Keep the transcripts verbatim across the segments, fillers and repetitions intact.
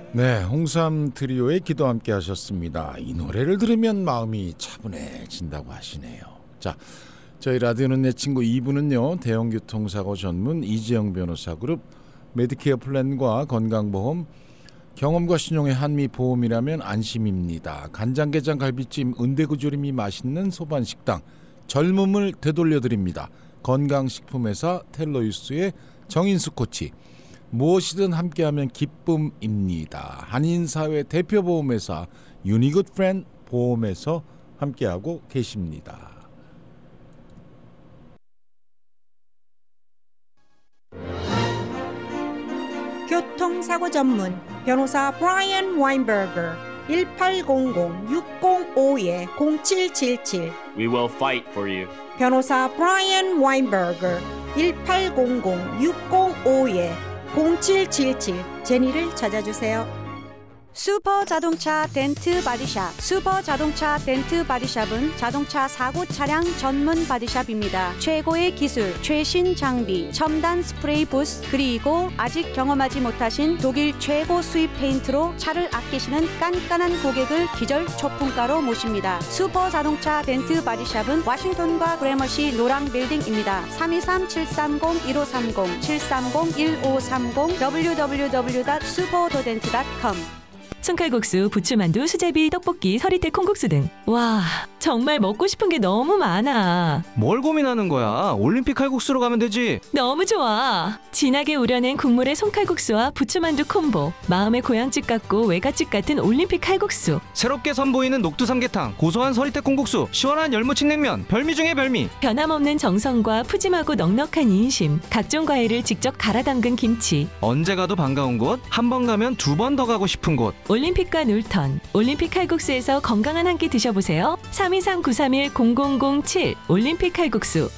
네, 홍삼 트리오의 기도 함께 하셨습니다. 이 노래를 들으면 마음이 차분해진다고 하시네요. 자, 저희 라디오는 내 친구 이 부는요. 대형교통사고 전문 이재영 변호사 그룹 메디케어 플랜과 건강보험, 경험과 신용의 한미보험이라면 안심입니다. 간장게장 갈비찜 은대구조림이 맛있는 소반식당, 젊음을 되돌려드립니다. 건강식품회사 텔로유스의 정인수 코치, 무엇이든 함께하면 기쁨입니다. 한인사회 대표보험회사 유니굿 프렌드 보험에서 함께하고 계십니다. 교통사고 전문 변호사 브라이언 와인버거 일팔공공 육공오이 공칠칠칠 We will fight for you. 변호사 브라이언 와인버거 일팔공공 육공오이 공칠칠칠 제니를 찾아주세요. 슈퍼 자동차 덴트 바디샵. 슈퍼 자동차 덴트 바디샵은 자동차 사고 차량 전문 바디샵입니다. 최고의 기술, 최신 장비, 첨단 스프레이 부스, 그리고 아직 경험하지 못하신 독일 최고 수입 페인트로 차를 아끼시는 깐깐한 고객을 기절 초품가로 모십니다. 슈퍼 자동차 덴트 바디샵은 워싱턴과 그래머시 노랑 빌딩입니다. 삼이삼 칠삼공 일오삼공 칠삼공 일오삼공 더블유 더블유 더블유 닷 슈퍼도덴트 닷 컴. 손칼국수, 부추만두, 수제비, 떡볶이, 서리태 콩국수 등. 와, 정말 먹고 싶은 게 너무 많아. 뭘 고민하는 거야? 올림픽 칼국수로 가면 되지. 너무 좋아. 진하게 우려낸 국물의 손칼국수와 부추만두 콤보. 마음의 고향집 같고 외갓집 같은 올림픽 칼국수. 새롭게 선보이는 녹두삼계탕, 고소한 서리태 콩국수, 시원한 열무침냉면, 별미 중에 별미. 변함없는 정성과 푸짐하고 넉넉한 인심. 각종 과일을 직접 갈아 담근 김치. 언제 가도 반가운 곳, 한 번 가면 두 번 더 가고 싶은 곳. 올림픽과 놀턴. 올림픽 칼국수에서 건강한 한 끼 드셔보세요. 삼이삼 구삼일 공공공칠 올림픽 칼국수.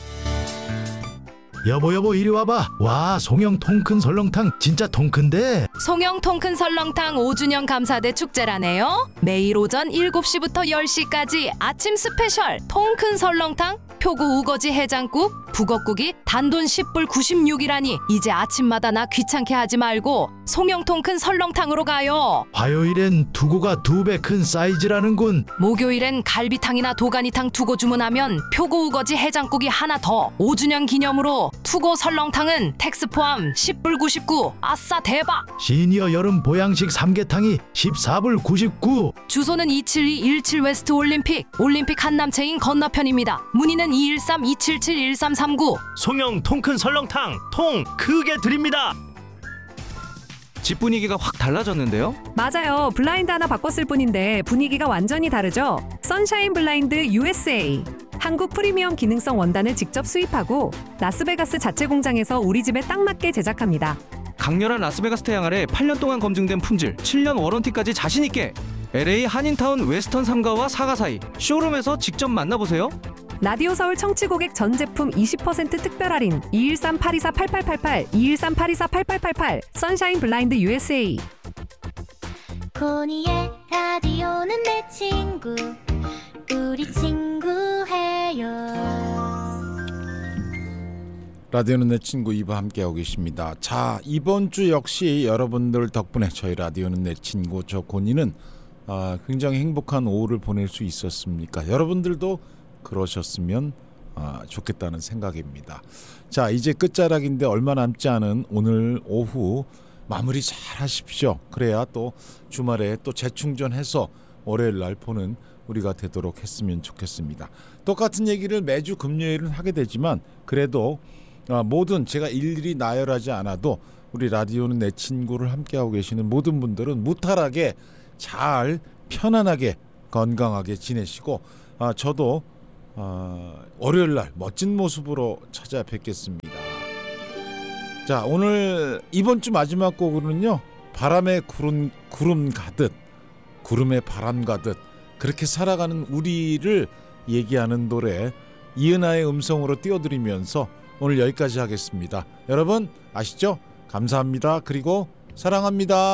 여보 여보 이리 와봐. 와, 송영 통큰 설렁탕 진짜 통큰데. 송영 통큰 설렁탕 오 주년 감사대 축제라네요. 매일 오전 일곱 시부터 열 시까지 아침 스페셜 통큰 설렁탕, 표고 우거지 해장국, 북엇국이 단돈 십 불 구십육이라니 이제 아침마다 나 귀찮게 하지 말고 송영 통큰 설렁탕으로 가요. 화요일엔 두고가 두 배 큰 사이즈라는군. 목요일엔 갈비탕이나 도가니탕 두고 주문하면 표고 우거지 해장국이 하나 더. 오 주년 기념으로 투고 설렁탕은 텍스 포함 십 불 구십구. 아싸 대박. 시니어 여름 보양식 삼계탕이 십사 불 구십구. 주소는 이칠이 일칠 웨스트 올림픽 올림픽 한남체인 건너편입니다. 문의는 이일삼 이칠칠 일삼삼구. 송영 통큰 설렁탕 통 크게 드립니다. 집 분위기가 확 달라졌는데요? 맞아요. 블라인드 하나 바꿨을 뿐인데 분위기가 완전히 다르죠. 선샤인 블라인드 유에스에이. 한국 프리미엄 기능성 원단을 직접 수입하고 라스베가스 자체 공장에서 우리 집에 딱 맞게 제작합니다. 강렬한 라스베가스 태양 아래 팔 년 동안 검증된 품질, 칠 년 워런티까지 자신있게. 엘에이 한인타운 웨스턴 삼가와 사가 사이 쇼룸에서 직접 만나보세요. 라디오 서울 청취 고객 전 제품 이십 퍼센트 특별 할인 이일삼 팔이사 팔팔팔팔 이일삼 팔이사 팔팔팔팔 선샤인 블라인드 유에스에이. 코니의 라디오는 내 친구 우리 친구해요. 라디오는 내 친구 이 부 함께하고 계십니다. 자, 이번 주 역시 여러분들 덕분에 저희 라디오는 내 친구 저 고니는 아, 굉장히 행복한 오후를 보낼 수 있었습니까? 여러분들도 그러셨으면 아, 좋겠다는 생각입니다. 자, 이제 끝자락인데 얼마 남지 않은 오늘 오후 마무리 잘 하십시오. 그래야 또 주말에 또 재충전해서 월요일 날 보는 우리가 되도록 했으면 좋겠습니다. 똑같은 얘기를 매주 금요일은 하게 되지만 그래도 아, 모든 제가 일일이 나열하지 않아도 우리 라디오는 내 친구를 함께하고 계시는 모든 분들은 무탈하게 잘 편안하게 건강하게 지내시고 아, 저도 아, 월요일날 멋진 모습으로 찾아뵙겠습니다. 자, 오늘 이번 주 마지막 곡으로는요 바람에 구름, 구름 가듯 구름에 바람 가듯 그렇게 살아가는 우리를 얘기하는 노래 이은하의 음성으로 띄워드리면서 오늘 여기까지 하겠습니다. 여러분 아시죠? 감사합니다. 그리고 사랑합니다.